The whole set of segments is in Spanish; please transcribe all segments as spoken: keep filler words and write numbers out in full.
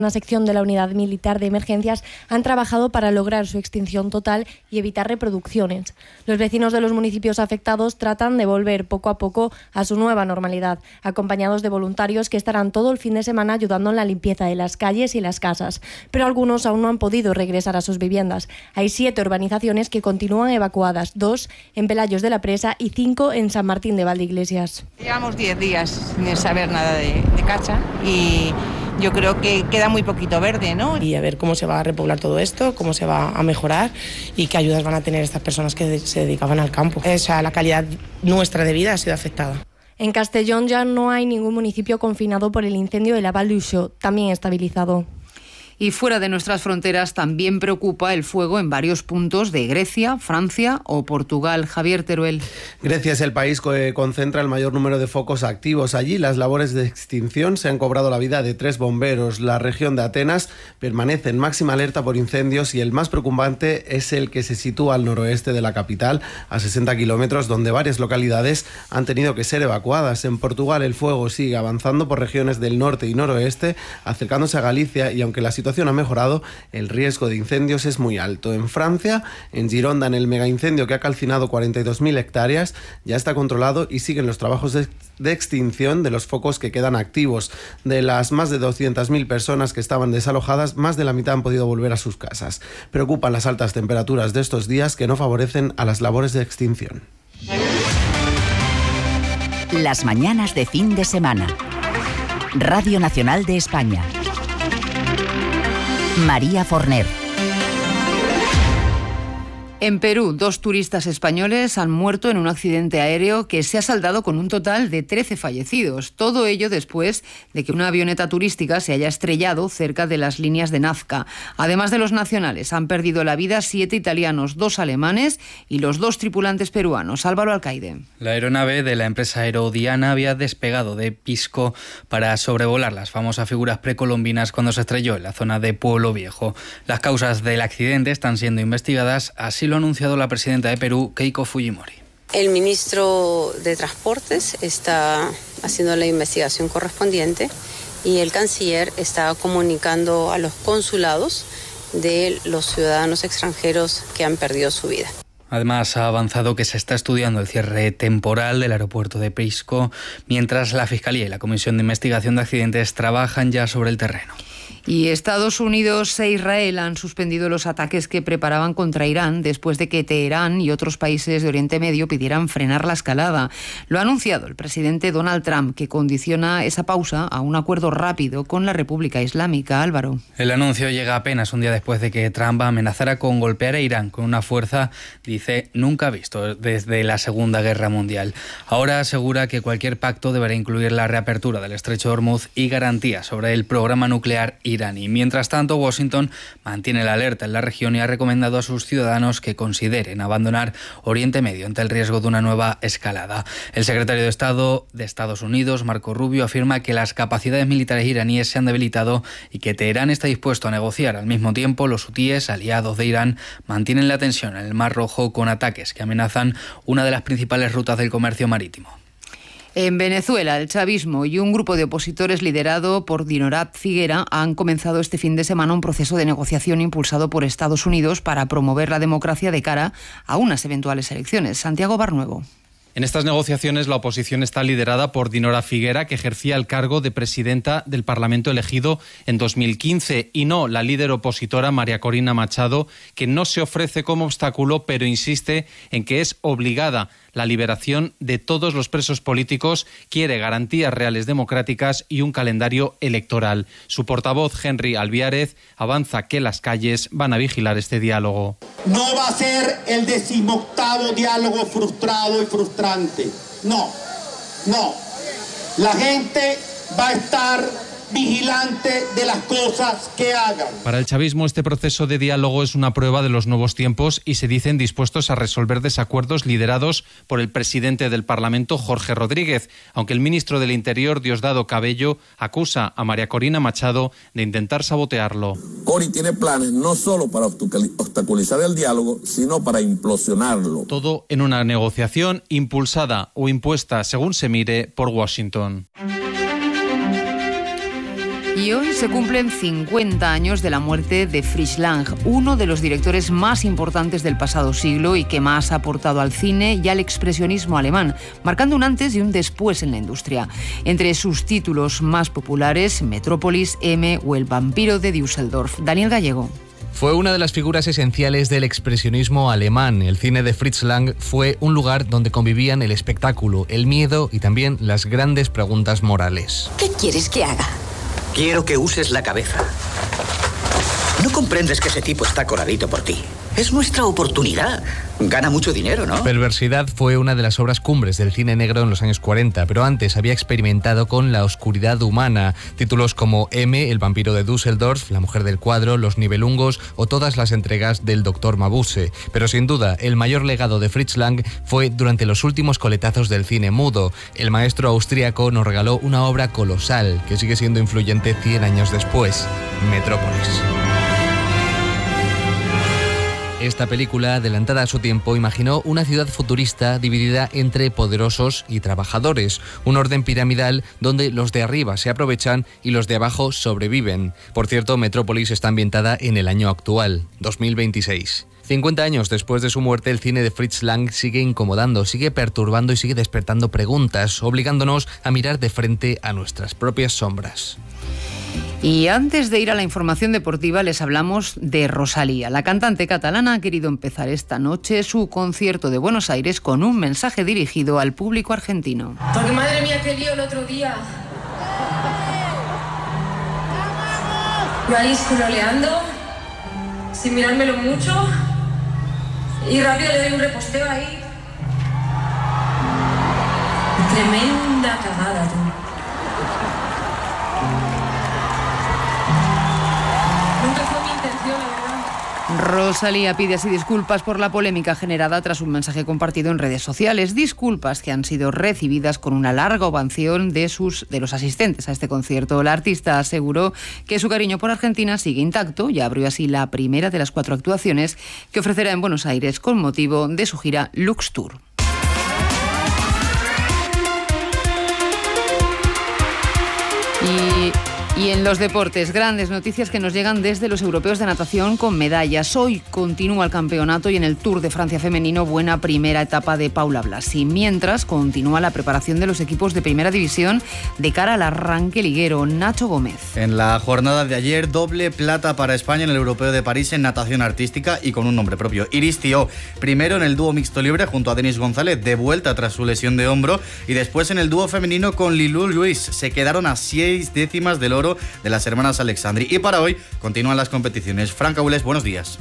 Una sección de la Unidad Militar de Emergencias han trabajado para lograr su extinción total y evitar reproducciones. Los vecinos de los municipios afectados tratan de volver poco a poco a su nueva normalidad, acompañados de voluntarios que estarán todo el fin de semana ayudando en la limpieza de las calles y las casas. Pero algunos aún no han podido regresar a sus viviendas. Hay siete urbanizaciones que continúan evacuadas, dos en Pelayos de la Presa y cinco en San Martín de Valdeiglesias. Llevamos diez días sin saber nada de, de Cacha y yo creo que queda muy poquito verde, ¿no? Y a ver cómo se va a repoblar todo esto, cómo se va a mejorar y qué ayudas van a tener estas personas que se dedicaban al campo. O sea, la calidad nuestra de vida ha sido afectada. En Castellón ya no hay ningún municipio confinado por el incendio de la Val d'Uixó, también estabilizado. Y fuera de nuestras fronteras también preocupa el fuego en varios puntos de Grecia, Francia o Portugal. Javier Teruel. Grecia es el país que concentra el mayor número de focos activos. Allí las labores de extinción se han cobrado la vida de tres bomberos. La región de Atenas permanece en máxima alerta por incendios y el más preocupante es el que se sitúa al noroeste de la capital, a sesenta kilómetros, donde varias localidades han tenido que ser evacuadas. En Portugal el fuego sigue avanzando por regiones del norte y noroeste, acercándose a Galicia y aunque la situación ha mejorado, el riesgo de incendios es muy alto. En Francia, en Gironda, en el megaincendio que ha calcinado cuarenta y dos mil hectáreas, ya está controlado y siguen los trabajos de, de extinción de los focos que quedan activos. De las más de doscientas mil personas que estaban desalojadas, más de la mitad han podido volver a sus casas. Preocupan las altas temperaturas de estos días que no favorecen a las labores de extinción. Las mañanas de fin de semana. Radio Nacional de España. María Forner. En Perú, dos turistas españoles han muerto en un accidente aéreo que se ha saldado con un total de trece fallecidos. Todo ello después de que una avioneta turística se haya estrellado cerca de las líneas de Nazca. Además de los nacionales, han perdido la vida siete italianos, dos alemanes y los dos tripulantes peruanos. Álvaro Alcaide. La aeronave de la empresa Aerodiana había despegado de Pisco para sobrevolar las famosas figuras precolombinas cuando se estrelló en la zona de Pueblo Viejo. Las causas del accidente están siendo investigadas, así lo ha anunciado la presidenta de Perú, Keiko Fujimori. El ministro de Transportes está haciendo la investigación correspondiente y el canciller está comunicando a los consulados de los ciudadanos extranjeros que han perdido su vida. Además, ha avanzado que se está estudiando el cierre temporal del aeropuerto de Pisco, mientras la Fiscalía y la Comisión de Investigación de Accidentes trabajan ya sobre el terreno. Y Estados Unidos e Israel han suspendido los ataques que preparaban contra Irán después de que Teherán y otros países de Oriente Medio pidieran frenar la escalada. Lo ha anunciado el presidente Donald Trump, que condiciona esa pausa a un acuerdo rápido con la República Islámica. Álvaro. El anuncio llega apenas un día después de que Trump amenazara con golpear a Irán con una fuerza, dice, nunca visto desde la Segunda Guerra Mundial. Ahora asegura que cualquier pacto deberá incluir la reapertura del Estrecho de Hormuz y garantías sobre el programa nuclear iraní. Mientras tanto, Washington mantiene la alerta en la región y ha recomendado a sus ciudadanos que consideren abandonar Oriente Medio ante el riesgo de una nueva escalada. El secretario de Estado de Estados Unidos, Marco Rubio, afirma que las capacidades militares iraníes se han debilitado y que Teherán está dispuesto a negociar. Al mismo tiempo, los hutíes, aliados de Irán, mantienen la tensión en el Mar Rojo con ataques que amenazan una de las principales rutas del comercio marítimo. En Venezuela, el chavismo y un grupo de opositores liderado por Dinorat Figuera han comenzado este fin de semana un proceso de negociación impulsado por Estados Unidos para promover la democracia de cara a unas eventuales elecciones. Santiago Barnuevo. En estas negociaciones la oposición está liderada por Dinora Figuera, que ejercía el cargo de presidenta del Parlamento elegido en dos mil quince, y no la líder opositora María Corina Machado, que no se ofrece como obstáculo, pero insiste en que es obligada la liberación de todos los presos políticos, quiere garantías reales democráticas y un calendario electoral. Su portavoz, Henry Albiárez, avanza que las calles van a vigilar este diálogo. No va a ser el decimoctavo diálogo frustrado y frustrante. No, no. La gente va a estar vigilante de las cosas que hagan. Para el chavismo, este proceso de diálogo es una prueba de los nuevos tiempos y se dicen dispuestos a resolver desacuerdos liderados por el presidente del Parlamento, Jorge Rodríguez, aunque el ministro del Interior, Diosdado Cabello, acusa a María Corina Machado de intentar sabotearlo. Cori tiene planes no solo para obstaculizar el diálogo, sino para implosionarlo. Todo en una negociación impulsada o impuesta, según se mire, por Washington. Y hoy se cumplen cincuenta años de la muerte de Fritz Lang, uno de los directores más importantes del pasado siglo y que más ha aportado al cine y al expresionismo alemán, marcando un antes y un después en la industria. Entre sus títulos más populares, Metrópolis, M o El vampiro de Düsseldorf. Daniel Gallego. Fue una de las figuras esenciales del expresionismo alemán. El cine de Fritz Lang fue un lugar donde convivían el espectáculo, el miedo y también las grandes preguntas morales. ¿Qué quieres que haga? Quiero que uses la cabeza. No comprendes que ese tipo está coradito por ti. Es nuestra oportunidad. Gana mucho dinero, ¿no? Perversidad fue una de las obras cumbres del cine negro en los años cuarenta, pero antes había experimentado con la oscuridad humana. Títulos como M, El vampiro de Düsseldorf, La mujer del cuadro, Los Nibelungos o todas las entregas del doctor Mabuse. Pero sin duda, el mayor legado de Fritz Lang fue durante los últimos coletazos del cine mudo. El maestro austríaco nos regaló una obra colosal que sigue siendo influyente cien años después, Metrópolis. Esta película, adelantada a su tiempo, imaginó una ciudad futurista dividida entre poderosos y trabajadores, un orden piramidal donde los de arriba se aprovechan y los de abajo sobreviven. Por cierto, Metrópolis está ambientada en el año actual, dos mil veintiséis. cincuenta años después de su muerte, el cine de Fritz Lang sigue incomodando, sigue perturbando y sigue despertando preguntas, obligándonos a mirar de frente a nuestras propias sombras. Y antes de ir a la información deportiva les hablamos de Rosalía. La cantante catalana ha querido empezar esta noche su concierto de Buenos Aires con un mensaje dirigido al público argentino. Porque madre mía, qué lío el otro día. Yo ahí scrolleando, sin mirármelo mucho, y rápido le doy un reposteo ahí. Tremenda cagada, tú. Rosalía pide así disculpas por la polémica generada tras un mensaje compartido en redes sociales. Disculpas que han sido recibidas con una larga ovación de, sus, de los asistentes a este concierto. La artista aseguró que su cariño por Argentina sigue intacto y abrió así la primera de las cuatro actuaciones que ofrecerá en Buenos Aires con motivo de su gira Lux Tour. Y... Y en los deportes, grandes noticias que nos llegan desde los europeos de natación con medallas. Hoy continúa el campeonato y en el Tour de Francia femenino buena primera etapa de Paula Blasi. Mientras continúa la preparación de los equipos de primera división de cara al arranque liguero. Nacho Gómez. En la jornada de ayer, doble plata para España en el Europeo de París en natación artística y con un nombre propio. Iris Tió, primero en el dúo mixto libre junto a Denis González, de vuelta tras su lesión de hombro, y después en el dúo femenino con Lilou Luis. Se quedaron a seis décimas del oro de las hermanas Alexandri. Y para hoy continúan las competiciones. Fran Cabules, buenos días.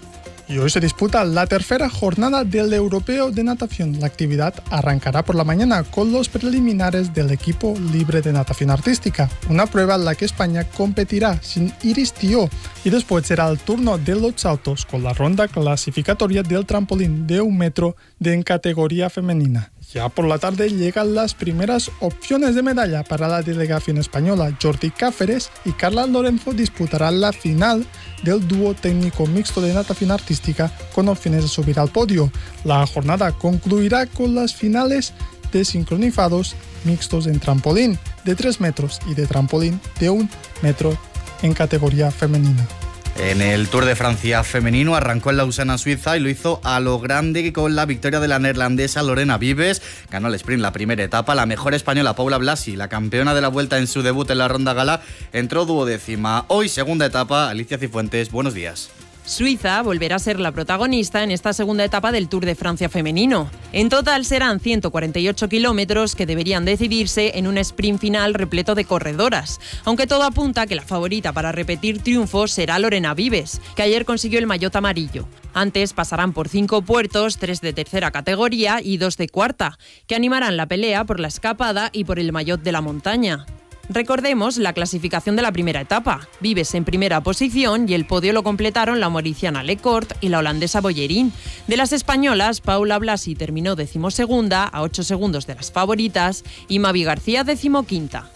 Y hoy se disputa la tercera jornada del Europeo de Natación. La actividad arrancará por la mañana con los preliminares del equipo libre de natación artística, una prueba en la que España competirá sin Iris Tió, y después será el turno de los saltos con la ronda clasificatoria del trampolín de un metro de en categoría femenina. Ya por la tarde llegan las primeras opciones de medalla para la delegación española. Jordi Cáceres y Carla Lorenzo disputarán la final del dúo técnico mixto de natación artística con opciones de subir al podio. La jornada concluirá con las finales de sincronizados mixtos en trampolín de tres metros y de trampolín de un metro en categoría femenina. En el Tour de Francia femenino arrancó en Lausana, Suiza, y lo hizo a lo grande con la victoria de la neerlandesa Lorena Vives. Ganó el sprint la primera etapa. La mejor española Paula Blasi, la campeona de la Vuelta en su debut en la ronda gala, entró duodécima. Hoy segunda etapa. Alicia Cifuentes, buenos días. Suiza volverá a ser la protagonista en esta segunda etapa del Tour de Francia femenino. En total serán ciento cuarenta y ocho kilómetros que deberían decidirse en un sprint final repleto de corredoras, aunque todo apunta a que la favorita para repetir triunfos será Lorena Vives, que ayer consiguió el maillot amarillo. Antes pasarán por cinco puertos, tres de tercera categoría y dos de cuarta, que animarán la pelea por la escapada y por el maillot de la montaña. Recordemos la clasificación de la primera etapa. Vives en primera posición y el podio lo completaron la mauriciana Lecourt y la holandesa Boyerín. De las españolas, Paula Blasi terminó decimosegunda, a ocho segundos de las favoritas, y Mavi García decimoquinta.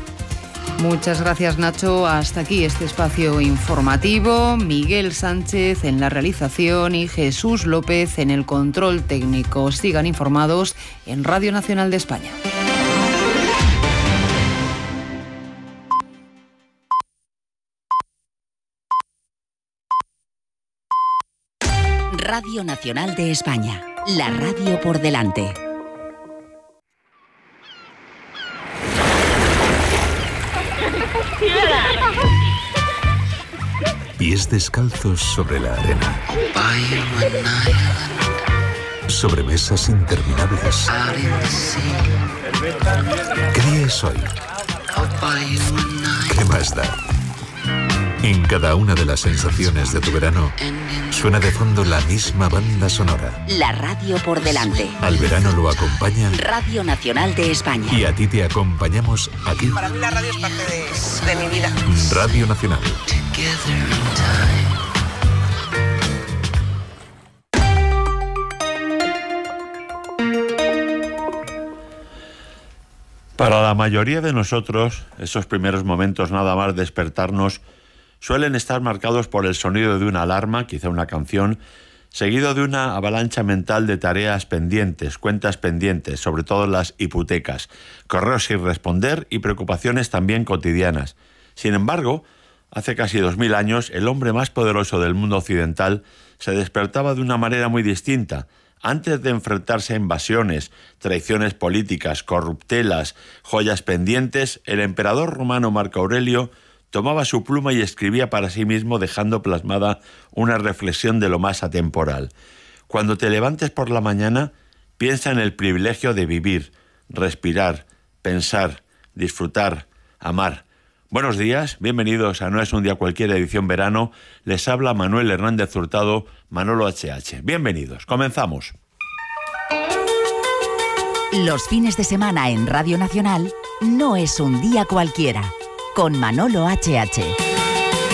Muchas gracias, Nacho. Hasta aquí este espacio informativo. Miguel Sánchez en la realización y Jesús López en el control técnico. Sigan informados en Radio Nacional de España. Radio Nacional de España, la radio por delante. Pies descalzos sobre la arena. Sobre mesas interminables. ¿Qué día es hoy? ¿Qué más da? En cada una de las sensaciones de tu verano suena de fondo la misma banda sonora. La radio por delante. Al verano lo acompaña Radio Nacional de España. Y a ti te acompañamos aquí. Para mí la radio es parte de, de mi vida. Radio Nacional. Para la mayoría de nosotros, esos primeros momentos nada más despertarnos suelen estar marcados por el sonido de una alarma, quizá una canción, seguido de una avalancha mental de tareas pendientes, cuentas pendientes, sobre todo las hipotecas, correos sin responder y preocupaciones también cotidianas. Sin embargo, hace casi dos mil años, el hombre más poderoso del mundo occidental se despertaba de una manera muy distinta. Antes de enfrentarse a invasiones, traiciones políticas, corruptelas, joyas pendientes, el emperador romano Marco Aurelio tomaba su pluma y escribía para sí mismo, dejando plasmada una reflexión de lo más atemporal. Cuando te levantes por la mañana, piensa en el privilegio de vivir, respirar, pensar, disfrutar, amar. Buenos días, bienvenidos a No es un día cualquiera, edición verano. Les habla Manuel Hernández Hurtado, Manolo H H. Bienvenidos, comenzamos. Los fines de semana en Radio Nacional, No es un día cualquiera, con Manolo H H.